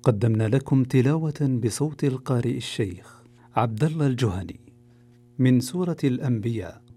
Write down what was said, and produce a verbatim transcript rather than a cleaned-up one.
قدمنا لكم تلاوة بصوت القارئ الشيخ عبد الله الجهني من سورة الأنبياء.